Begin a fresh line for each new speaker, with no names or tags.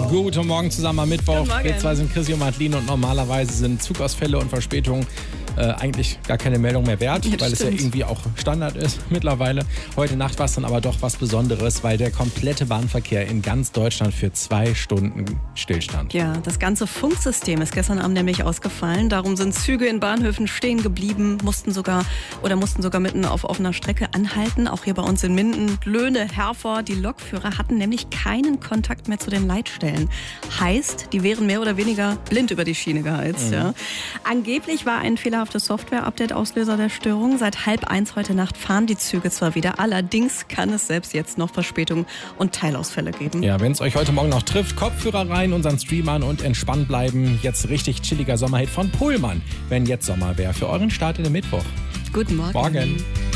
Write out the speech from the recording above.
Guten Morgen zusammen am Mittwoch.
Guten Morgen.
Wir zwei sind Chrissy und Madeline und normalerweise sind Zugausfälle und Verspätungen eigentlich gar keine Meldung mehr wert,
Ja,
weil es ja
stimmt.
irgendwie auch Standard ist mittlerweile. Heute Nacht war es dann aber doch was Besonderes, weil der komplette Bahnverkehr in ganz Deutschland für 2 Stunden stillstand.
Ja, das ganze Funksystem ist gestern Abend nämlich ausgefallen. Darum sind Züge in Bahnhöfen stehen geblieben, mussten sogar mitten auf offener Strecke anhalten. Auch hier bei uns in Minden, Löhne, Herford, die Lokführer hatten nämlich keinen Kontakt mehr zu den Leitstellen. Heißt, die wären mehr oder weniger blind über die Schiene geheizt. Ja. Angeblich war ein fehlerhaftes Software-Update Auslöser der Störung. Seit 12:30 heute Nacht fahren die Züge zwar wieder, allerdings kann es selbst jetzt noch Verspätungen und Teilausfälle geben.
Ja, wenn es euch heute Morgen noch trifft, Kopfhörer rein, unseren Stream an und entspannt bleiben. Jetzt richtig chilliger Sommerhit von Pohlmann, wenn jetzt Sommer wäre, für euren Start in den Mittwoch.
Guten Morgen.
Morgen.